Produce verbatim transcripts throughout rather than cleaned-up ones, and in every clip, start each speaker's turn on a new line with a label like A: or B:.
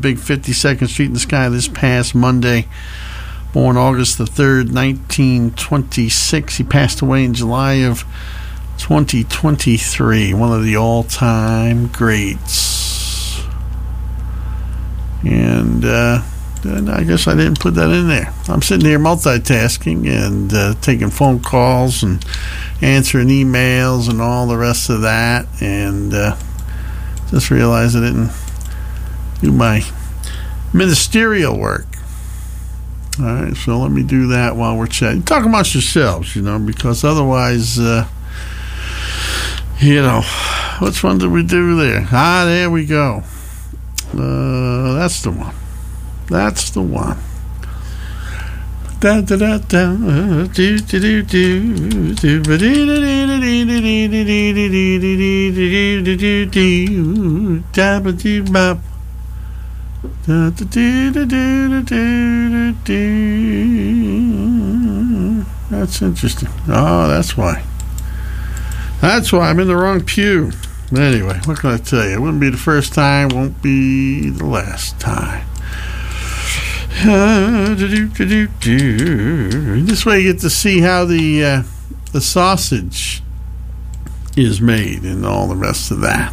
A: big fifty-second Street in the Sky this past Monday. Born August the third, nineteen twenty-six. He passed away in July of twenty twenty-three. One of the all-time greats. And uh, I guess I didn't put that in there. I'm sitting here multitasking and uh, taking phone calls and answering emails and all the rest of that. And uh, just realized I didn't do my ministerial work. All right, so let me do that while we're chatting. Talk amongst yourselves, you know, because otherwise, uh, you know, which one did we do there? Ah, there we go. Uh, that's the one. That's the one. Da da da da do do do do do do do do do That's interesting. Oh, that's why. That's why I'm in the wrong pew. Anyway, what can I tell you? It wouldn't be the first time, won't be the last time. This way you get to see how the uh, the sausage is made and all the rest of that.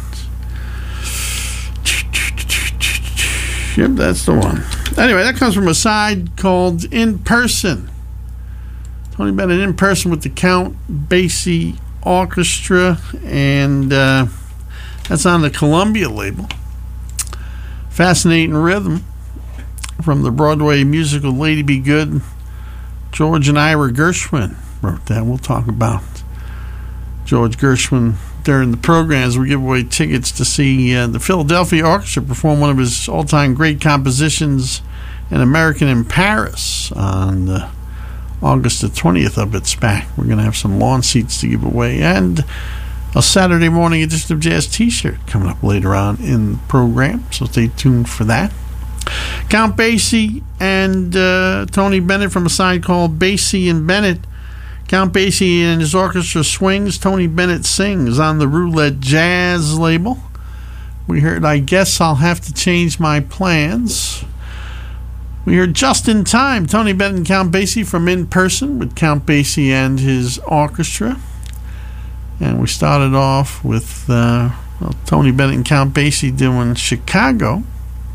A: Yep, that's the one. Anyway, that comes from a side called In Person. Tony Bennett In Person with the Count Basie Orchestra, and uh, that's on the Columbia label. Fascinating rhythm from the Broadway musical Lady Be Good. George and Ira Gershwin wrote that. We'll talk about George Gershwin during the program as we give away tickets to see uh, the Philadelphia Orchestra perform one of his all-time great compositions, An American in Paris, on uh, August the twentieth up at SPAC. We're going to have some lawn seats to give away and a Saturday morning edition of Jazz t-shirt coming up later on in the program, so stay tuned for that. Count Basie and uh, Tony Bennett from a side called Basie and Bennett. Count Basie and his orchestra swings, Tony Bennett sings on the Roulette Jazz label. We heard I Guess I'll Have to Change My Plans. We heard Just in Time, Tony Bennett and Count Basie from In Person with Count Basie and his orchestra. And we started off with uh, well, Tony Bennett and Count Basie doing Chicago.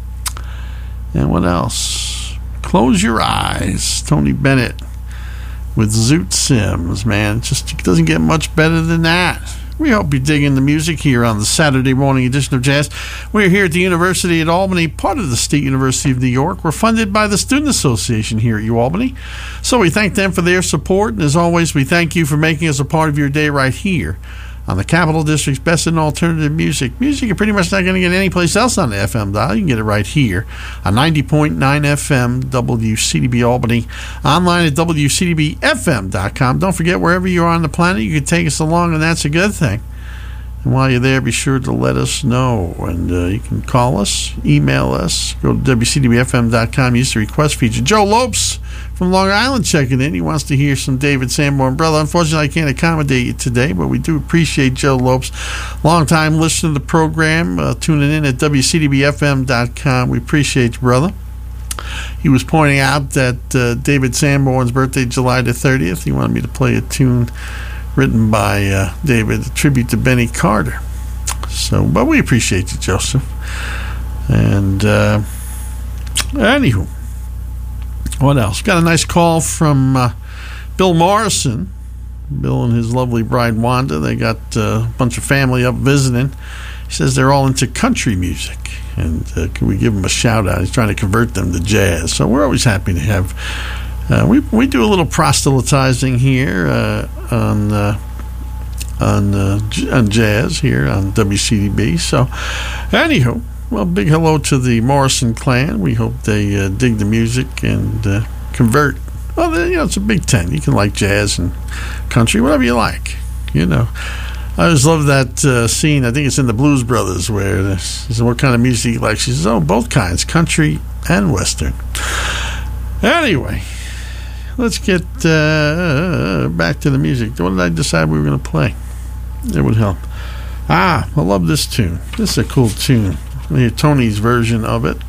A: And what else? Close Your Eyes, Tony Bennett with Zoot Sims, man. It just it doesn't get much better than that. We hope you're digging the music here on the Saturday morning edition of Jazz. We're here at the University at Albany, part of the State University of New York. We're funded by the Student Association here at UAlbany. So we thank them for their support. And as always, we thank you for making us a part of your day right here on the Capital District's best in alternative music. Music you're pretty much not going to get anyplace else on the F M dial. You can get it right here on ninety point nine F M W C D B Albany, online at W C D B F M dot com. Don't forget, wherever you are on the planet, you can take us along, and that's a good thing. And while you're there, be sure to let us know. And uh, you can call us, email us, go to W C D B F M dot com, use the request feature. Joe Lopes from Long Island checking in. He wants to hear some David Sanborn. Brother, unfortunately, I can't accommodate you today, but we do appreciate Joe Lopes, long-time listener to the program, uh, tuning in at W C D B F M dot com. We appreciate you, brother. He was pointing out that uh, David Sanborn's birthday, July the thirtieth. He wanted me to play a tune written by uh, David, a tribute to Benny Carter. So, but we appreciate you, Joseph. And uh, anywho, what else? Got a nice call from uh, Bill Morrison. Bill and his lovely bride Wanda. They got uh, a bunch of family up visiting. He says they're all into country music, and uh, can we give him a shout out? He's trying to convert them to jazz. So we're always happy to have. Uh, we we do a little proselytizing here uh, on uh, on uh, on jazz here on W C D B. So, anywho, well, big hello to the Morrison clan. We hope they uh, dig the music and uh, convert. Well, you know, it's a Big Ten. You can like jazz and country, whatever you like. You know, I always love that uh, scene. I think it's in the Blues Brothers where this is what kind of music you like. She says, "Oh, both kinds, country and western." Anyway. Let's get uh, back to the music. What did I decide we were going to play? It would help. Ah, I love this tune. This is a cool tune. We hear Tony's version of it.